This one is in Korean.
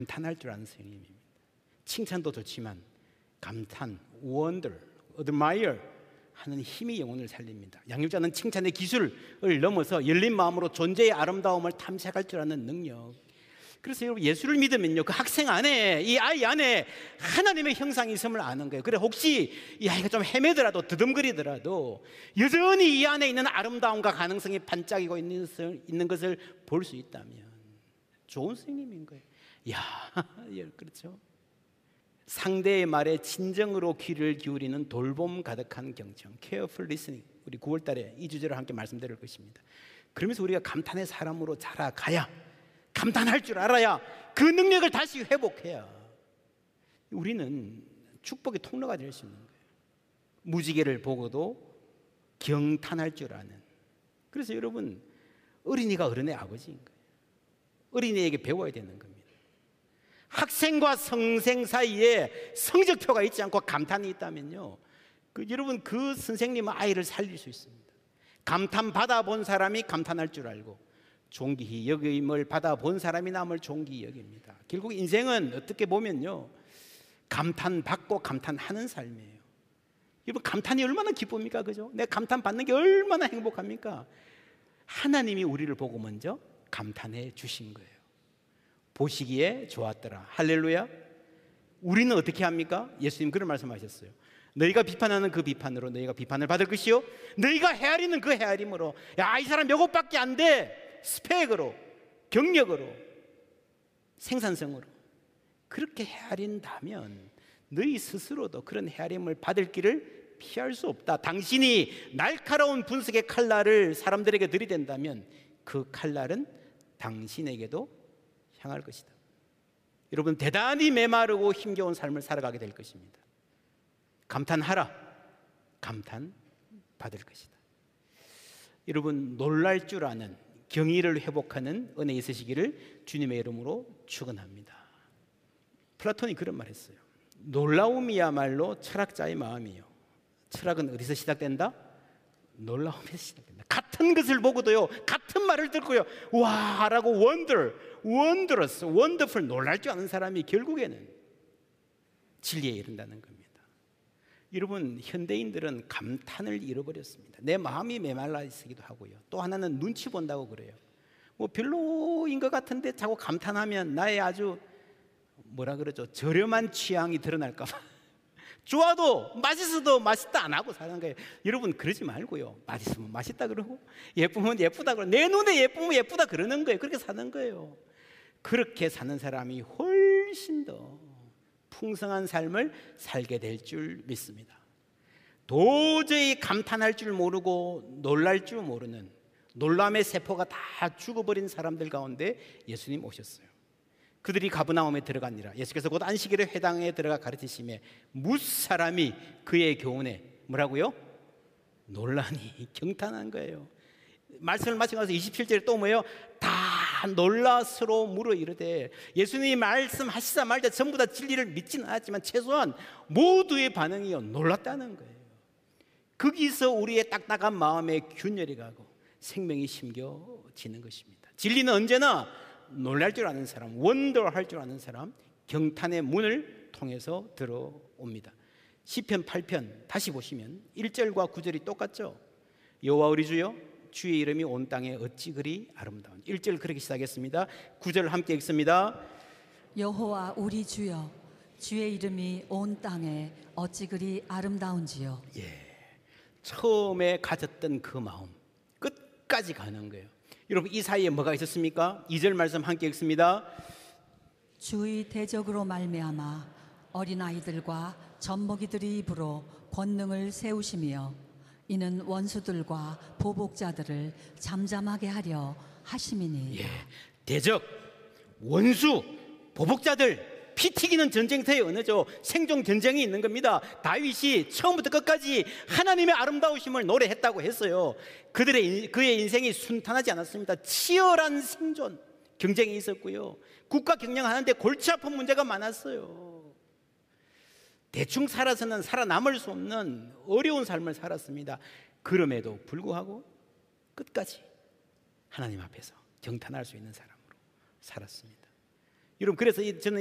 감탄할 줄 아는 성령님입니다. 칭찬도 좋지만 감탄, wonder, admire 하는 힘이 영혼을 살립니다. 양육자는 칭찬의 기술을 넘어서 열린 마음으로 존재의 아름다움을 탐색할 줄 아는 능력. 그래서 여러분, 예수를 믿으면요, 그 학생 안에, 이 아이 안에 하나님의 형상이 있음을 아는 거예요. 그래, 혹시 이 아이가 좀 헤매더라도, 드듬거리더라도 여전히 이 안에 있는 아름다움과 가능성이 반짝이고 있는 것을 볼 수 있다면 좋은 스님인 거예요. 이야, 그렇죠. 상대의 말에 진정으로 귀를 기울이는 돌봄 가득한 경청, careful listening. 우리 9월 달에 이 주제로 함께 말씀드릴 것입니다. 그러면서 우리가 감탄의 사람으로 자라가야, 감탄할 줄 알아야, 그 능력을 다시 회복해야 우리는 축복의 통로가 될 수 있는 거예요. 무지개를 보고도 경탄할 줄 아는. 그래서 여러분, 어린이가 어른의 아버지인 거예요. 어린이에게 배워야 되는 겁니다. 학생과 성생 사이에 성적표가 있지 않고 감탄이 있다면요, 여러분, 그 선생님은 아이를 살릴 수 있습니다. 감탄 받아본 사람이 감탄할 줄 알고 존귀히 여김을 받아본 사람이 남을 존귀히 여깁니다. 결국 인생은 어떻게 보면요, 감탄받고 감탄하는 삶이에요. 여러분, 감탄이 얼마나 기쁩니까? 그죠? 내가 감탄 받는 게 얼마나 행복합니까? 하나님이 우리를 보고 먼저 감탄해 주신 거예요. 보시기에 좋았더라. 할렐루야. 우리는 어떻게 합니까? 예수님 그런 말씀하셨어요. 너희가 비판하는 그 비판으로 너희가 비판을 받을 것이요, 너희가 헤아리는 그 헤아림으로, 야, 이 사람 요것밖에 안 돼, 스펙으로, 경력으로, 생산성으로 그렇게 헤아린다면 너희 스스로도 그런 헤아림을 받을 길을 피할 수 없다. 당신이 날카로운 분석의 칼날을 사람들에게 들이댄다면 그 칼날은 당신에게도 향할 것이다. 여러분, 대단히 메마르고 힘겨운 삶을 살아가게 될 것입니다. 감탄하라. 감탄 받을 것이다. 여러분, 놀랄 줄 아는, 경의를 회복하는 은혜 있으시기를 주님의 이름으로 축원합니다. 플라톤이 그런 말 했어요. 놀라움이야말로 철학자의 마음이요, 철학은 어디서 시작된다? 놀라움에서 시작된다. 같은 것을 보고도요, 같은 말을 듣고요, 와 라고 wondrous, wonderful, 놀랄 줄 아는 사람이 결국에는 진리에 이른다는 겁니다. 여러분, 현대인들은 감탄을 잃어버렸습니다. 내 마음이 메말라 있기도 하고요, 또 하나는 눈치 본다고 그래요. 뭐 별로인 것 같은데 자꾸 감탄하면 나의 아주 뭐라 그러죠, 저렴한 취향이 드러날까 봐 좋아도 맛있어도 맛있다 안 하고 사는 거예요. 여러분, 그러지 말고요, 맛있으면 맛있다 그러고 예쁘면 예쁘다 그러고 내 눈에 예쁘면 예쁘다 그러는 거예요. 그렇게 사는 거예요. 그렇게 사는 사람이 훨씬 더 풍성한 삶을 살게 될 줄 믿습니다. 도저히 감탄할 줄 모르고 놀랄 줄 모르는, 놀람의 세포가 다 죽어버린 사람들 가운데 예수님 오셨어요. 그들이 가버나움에 들어가니라. 예수께서 곧 안식일에 회당에 들어가 가르치심에 무사람이 그의 교훈에 뭐라고요? 놀라니, 경탄한 거예요. 말씀을 마치고 나서 27절에 또 뭐예요? 다 놀라 서로 물어 이르되. 예수님이 말씀하시자 말자 전부 다 진리를 믿지는 않았지만 최소한 모두의 반응이요, 놀랐다는 거예요. 거기서 우리의 딱딱한 마음에 균열이 가고 생명이 심겨지는 것입니다. 진리는 언제나 놀랄 줄 아는 사람, 원더할 줄 아는 사람, 경탄의 문을 통해서 들어옵니다. 시편 8편 다시 보시면 1절과 9절이 똑같죠. 여호와 우리 주여, 주의 이름이 온 땅에 어찌 그리 아름다운. 1절 그렇게 시작했습니다. 9절 함께 읽습니다. 여호와 우리 주여, 주의 이름이 온 땅에 어찌 그리 아름다운지요. 처음에 가졌던 그 마음 끝까지 가는 거예요. 여러분, 이 사이에 뭐가 있었습니까? 2절 말씀 함께 읽습니다. 주의 대적으로 말미암아 어린아이들과 젖먹이들의 입으로 권능을 세우시며 이는 원수들과 보복자들을 잠잠하게 하려 하심이니. 대적, 원수, 보복자들, 피 튀기는 전쟁터의 언어죠. 생존 전쟁이 있는 겁니다. 다윗이 처음부터 끝까지 하나님의 아름다우심을 노래했다고 했어요. 그의 인생이 순탄하지 않았습니다. 치열한 생존 경쟁이 있었고요, 국가 경영하는데 골치 아픈 문제가 많았어요. 대충 살아서는 살아남을 수 없는 어려운 삶을 살았습니다. 그럼에도 불구하고 끝까지 하나님 앞에서 경탄할 수 있는 사람으로 살았습니다. 여러분 그래서 저는